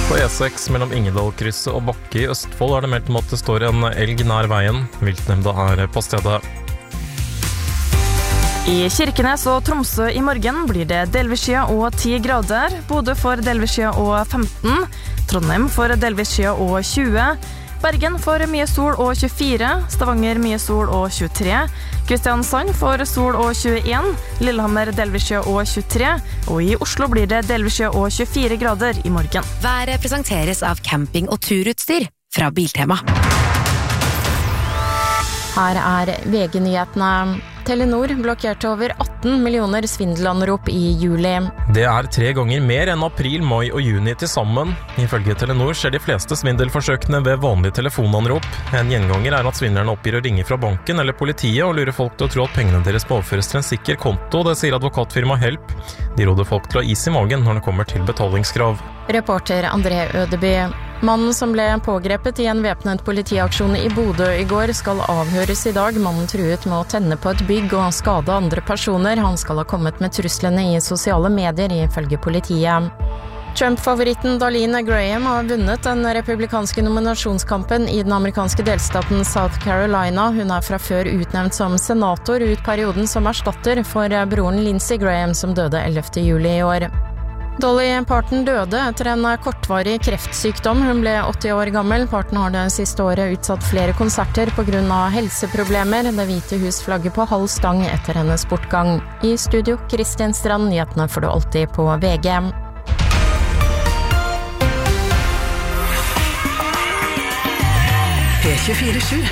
På E6 mellom Ingedalkrysset og Bakke i Østfold det meldt om at det står en elg nær veien. Viltnemnda på stedet. I Kirkenes og Tromsø i morgen blir det delvis skyet og 10 grader. Bodø får delvis skyet og 15. Trondheim får delvis skyet og 20. Bergen får mye sol og 24. Stavanger mye sol og 23. Kristiansand får sol og 21. Lillehammer delvis skyet og 23. Og i Oslo blir det delvis skyet og 24 grader i morgen. Været presenteres av camping- og turutstyr fra Biltema. Her VG-nyhetene. Telenor blokkerte over 18 millioner svindelanrop i juli. Det 3 ganger mer enn april, mai og juni til sammen. Ifølge Telenor skjer de fleste svindelforsøkene ved vanlige telefonanrop. En gjenganger at svindlerne oppgir å ringe fra banken eller politiet og lurer folk til å tro at pengene deres overføres til en sikker konto, det sier advokatfirma Help. De råder folk til å ha is i magen når det kommer til betalingskrav. Reporter André Ødeby. Mannen som ble pågrepet i en væpnet politiaksjon i Bodø i går skal avhøres i dag. Mannen truet med å tenne på et bygg og skade andre personer. Han skal ha kommet med truslene i sosiale medier, ifølge politiet. Trump-favoritten Darlene Graham har vunnet den republikanske nominasjonskampen i den amerikanske delstaten South Carolina. Hun fra før utnevnt som senator ut perioden som erstatter for broren Lindsey Graham, som døde 11. juli i år. Dolly Parton døde etter en kortvarig kreftsykdom. Hun ble 80 år gammel. Parton har det siste året utsatt flere konserter på grunn av helseproblemer. Det Hvite hus flagger på halv stang etter hennes bortgang. I studio, Kristian Strand, nyhetene får du alltid på VG. P24/7